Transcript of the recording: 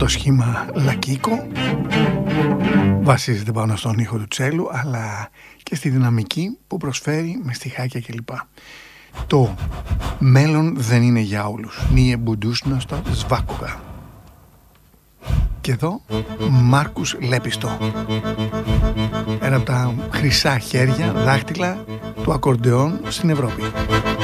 το σχήμα λακκίκο βασίζεται πάνω στον ήχο του τσέλου, αλλά και στη δυναμική που προσφέρει με στιχάκια κλπ. Το μέλλον δεν είναι για όλους. Nije budućnost svakoga. Και εδώ Μάρκους Λέπιστο, ένα από τα χρυσά χέρια, δάχτυλα του ακορντεόν στην Ευρώπη.